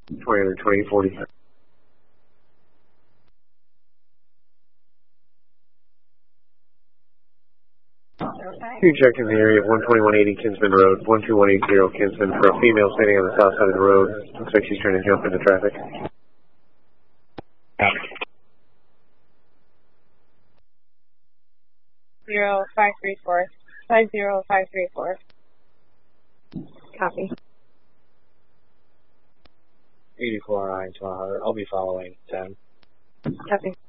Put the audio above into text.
20, 40. You checked in the area at 12180 Kinsman Road, 12180 Kinsman for a female standing on the south side of the road. Looks like she's trying to jump into traffic. Copy. 0534. 50534. Copy. 84 I 1200. I'll be following 10. Copy.